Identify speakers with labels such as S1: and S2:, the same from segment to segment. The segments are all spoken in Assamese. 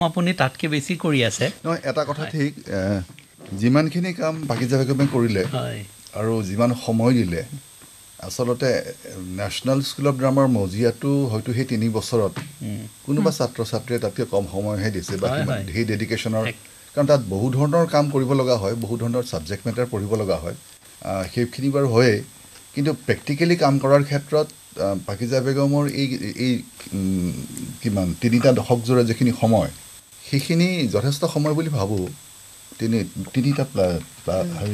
S1: আপুনি তাতকৈ বেছি কৰি আছে
S2: নহয় এটা কথা ঠিক যিমানখিনি কাম পাকিজা বেগমে কৰিলে আৰু যিমান সময় দিলে আচলতে নেশ্যনেল স্কুল অফ ড্ৰামাৰ মজিয়াটো হয়তো সেই 3 বছৰত কোনোবা ছাত্ৰ ছাত্ৰীয়ে তাতকৈ কম সময়হে দিছে বা সেই ডেডিকেশ্যনৰ কাৰণ তাত বহু ধৰণৰ কাম কৰিব লগা হয় বহু ধৰণৰ ছাবজেক্ট মেটাৰ পঢ়িব লগা হয় সেইখিনি বাৰু হয়েই কিন্তু প্ৰেক্টিকেলি কাম কৰাৰ ক্ষেত্ৰত পাকিজা বেগমৰ এই কিমান 3টা দশক জোৰা যিখিনি সময় সেইখিনি যথেষ্ট সময় বুলি ভাবোঁ 3টা হেৰি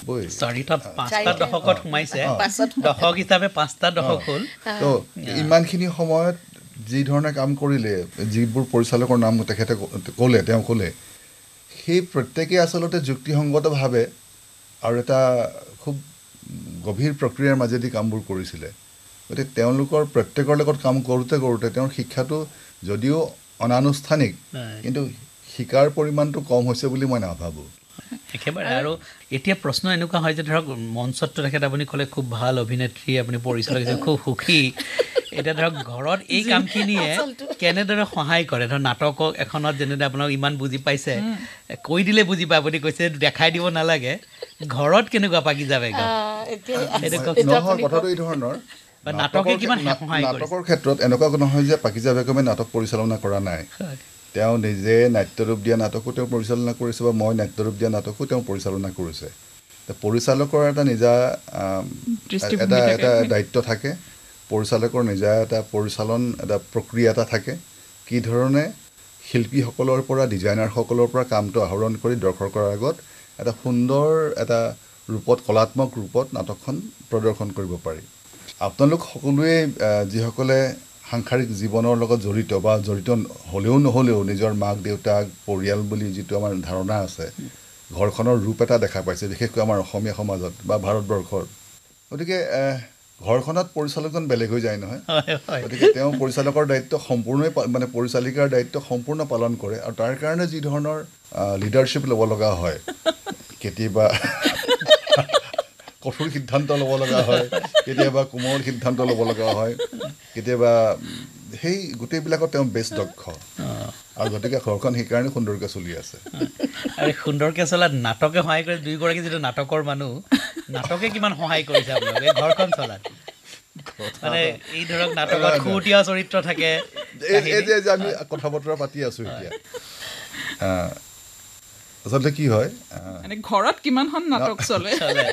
S1: 4-5টা দশকত সোমাইছে দশক হিচাপে 5টা দশক হ'ল
S2: তো ইমানখিনি সময়ত যি ধৰণে কাম কৰিলে যিবোৰ পৰিচালকৰ নাম তেখেতে তেওঁ ক'লে সেই প্ৰত্যেকেই আচলতে যুক্তিসংগতভাৱে আৰু এটা খুব গভীৰ প্ৰক্ৰিয়াৰ মাজেদি কামবোৰ কৰিছিলে গতিকে তেওঁলোকৰ প্ৰত্যেকৰ লগত কাম কৰোঁতে তেওঁৰ শিক্ষাটো যদিও অনানুষ্ঠানিক কিন্তু শিকাৰ পৰিমাণটো কম হৈছে বুলি মই নাভাবোঁ
S1: একেবাৰে আৰু এতিয়া প্ৰশ্ন এনেকুৱা হয় যে ধৰক মঞ্চত তেখেত আপুনি ক'লে খুব ভাল অভিনেত্ৰী আপুনি পৰিচালক হিচাপে খুব সুখী এতিয়া ধৰক ঘৰত এই কামখিনিয়ে কেনেদৰে সহায় কৰে ধৰক নাটক এখনত যেনেদৰে আপোনাক ইমান বুজি পাইছে কৈ দিলে বুজি পায় আপুনি কৈছে দেখাই দিব নালাগে ঘৰত কেনেকুৱা পাকিজা বেগম
S2: কথাটো এই ধৰণৰ
S1: নাটকে কিমান সহায় কৰে
S2: নাটকৰ ক্ষেত্ৰত এনেকুৱা নহয় যে পাকিজা বেগমে নাটক পৰিচালনা কৰা নাই তেওঁ নিজে নাট্যৰূপ দিয়া নাটকো তেওঁ পৰিচালনা কৰিছে বা মই নাট্যৰূপ দিয়া নাটকো তেওঁ পৰিচালনা কৰিছে পৰিচালকৰ এটা নিজা এটা দায়িত্ব থাকে পৰিচালকৰ নিজা এটা পৰিচালন এটা প্ৰক্ৰিয়া এটা থাকে কি ধৰণে শিল্পীসকলৰ পৰা ডিজাইনাৰসকলৰ পৰা কামটো আহৰণ কৰি দৰ্শকৰ আগত এটা সুন্দৰ এটা ৰূপত কলাত্মক ৰূপত নাটকখন প্ৰদৰ্শন কৰিব পাৰি আপোনালোক সকলোৱে যিসকলে সাংসাৰিক জীৱনৰ লগত জড়িত বা জড়িত হ'লেও নহ'লেও নিজৰ মাক দেউতাক পৰিয়াল বুলি যিটো আমাৰ ধাৰণা আছে ঘৰখনৰ ৰূপ এটা দেখা পাইছে বিশেষকৈ আমাৰ অসমীয়া সমাজত বা ভাৰতবৰ্ষৰ গতিকে ঘৰখনত পৰিচালকজন বেলেগ হৈ যায় নহয় গতিকে তেওঁ পৰিচালকৰ দায়িত্ব সম্পূৰ্ণই মানে পৰিচালিকাৰ দায়িত্ব সম্পূৰ্ণ পালন কৰে আৰু তাৰ কাৰণে যি ধৰণৰ লিডাৰশ্বিপ ল'ব লগা হয় কেতিয়াবা কঠোৰ সিদ্ধান্ত ল'ব লগা হয় কেতিয়াবা কোমল সিদ্ধান্ত ল'ব লগা হয় কেতিয়াবা সেই গোটেইবিলাকত তেওঁ বেছ দক্ষ আৰু গতিকে ঘৰখন সেইকাৰণে সুন্দৰকৈ চলি আছে
S1: আৰু সুন্দৰকৈ চলাত নাটকে সহায় কৰে দুয়োগৰাকী যিটো নাটকৰ মানুহ নাটকে কিমান সহায় কৰিছে আপোনালোকে ঘৰখন চলাত মানে এই ধৰক নাটকত খুটীয়া চৰিত্ৰ থাকে
S2: এই যে আমি কথা বতৰা পাতি আছোঁ এতিয়া আচলতে কি হয়
S3: ঘৰত কিমানখন নাটক চলে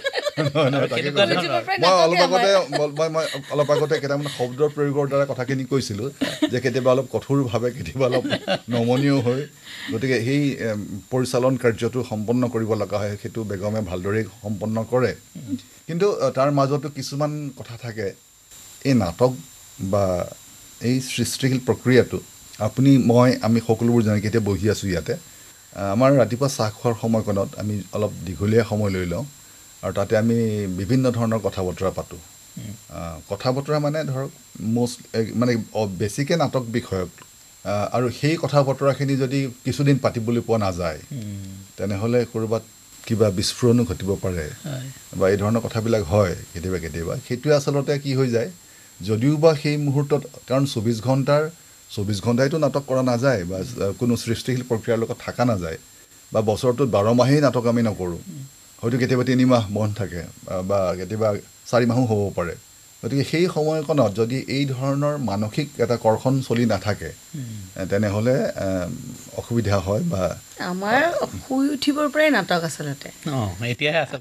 S2: মই অলপ আগতে কেইটামান শব্দৰ প্ৰয়োগৰ দ্বাৰা কথাখিনি কৈছিলোঁ যে কেতিয়াবা অলপ কঠোৰভাৱে কেতিয়াবা অলপ নমনীয় হৈ গতিকে সেই পৰিচালন কাৰ্যটো সম্পন্ন কৰিব লগা হয় সেইটো বেগমে ভালদৰে সম্পন্ন কৰে কিন্তু তাৰ মাজতো কিছুমান কথা থাকে এই নাটক বা এই সৃষ্টিশীল প্ৰক্ৰিয়াটো আমি সকলোবোৰ জানি কেতিয়া বহি আছোঁ ইয়াতে আমাৰ ৰাতিপুৱা চাহ খোৱাৰ সময়কণত আমি অলপ দীঘলীয়া সময় লৈ লওঁ আৰু তাতে আমি বিভিন্ন ধৰণৰ কথা বতৰা পাতোঁ কথা বতৰা মানে ধৰক মানে বেছিকৈ নাটক বিষয়ক আৰু সেই কথা বতৰাখিনি যদি কিছুদিন পাতিবলৈ পোৱা নাযায় তেনেহ'লে ক'ৰবাত কিবা বিস্ফোৰণো ঘটিব পাৰে বা এই ধৰণৰ কথাবিলাক হয় কেতিয়াবা সেইটোৱে আচলতে কি হৈ যায় যদিও বা সেই মুহূৰ্তত কাৰণ 24 ঘণ্টাইতো নাটক কৰা নাযায় বা কোনো সৃষ্টিশীল প্ৰক্ৰিয়াৰ লগত থকা নাযায় বা বছৰটোত 12 মাহেই নাটক আমি নকৰোঁ হয়তো কেতিয়াবা 3 মাহ বন্ধ থাকে বা কেতিয়াবা 4 মাহো হ'ব পাৰে গতিকে সেই সময়কণত যদি এই ধৰণৰ মানসিক এটা কৰ্ষণ চলি নাথাকে তেনেহ'লে অসুবিধা হয় বা
S4: আমাৰ শুই উঠিবৰ পৰাই নাটক আচলতে
S1: এতিয়াহে আছে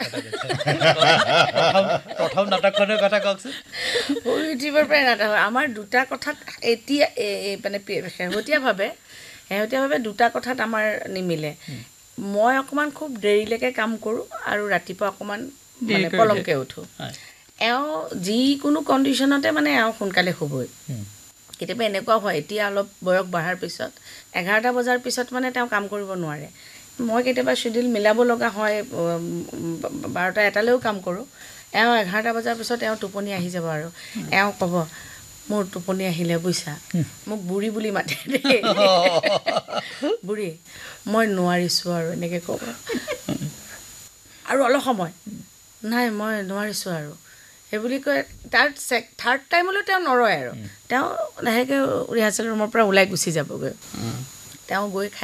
S1: প্ৰথম নাটকখনৰ কথা কওকচোন
S4: শুই উঠিবৰ পৰাই নাটক আমাৰ দুটা কথাত এতিয়া মানে শেহতীয়াভাৱে দুটা কথাত আমাৰ নিমিলে মই অকণমান খুব দেৰিলৈকে কাম কৰোঁ আৰু ৰাতিপুৱা অকণমান মানে পলমকৈ উঠোঁ এওঁ যিকোনো কণ্ডিশ্যনতে মানে এওঁ সোনকালে শুবই কেতিয়াবা এনেকুৱা হয় এতিয়া অলপ বয়স বঢ়াৰ পিছত 11টা বজাৰ পিছত মানে তেওঁ কাম কৰিব নোৱাৰে মই কেতিয়াবা শ্বিডিউল মিলাব লগা হয় 12টা 1টালৈও কাম কৰোঁ এওঁ 11টা বজাৰ পিছত এওঁ টোপনি আহি যাব আৰু এওঁ ক'ব মোৰ টোপনি আহিলে বুইছা মোক বুঢ়ী বুলি মাতে দেই বুঢ়ী মই নোৱাৰিছোঁ আৰু এনেকৈ ক'ব আৰু অলপ সময় নাই মই নোৱাৰিছোঁ আৰু সেইবুলি কয় তাৰ থাৰ্ড টাইমলৈ তেওঁ নৰয় আৰু তেওঁ লাহেকৈ ৰিহাৰ্চেল ৰুমৰ পৰা ওলাই গুচি যাবগৈ তেওঁ গৈ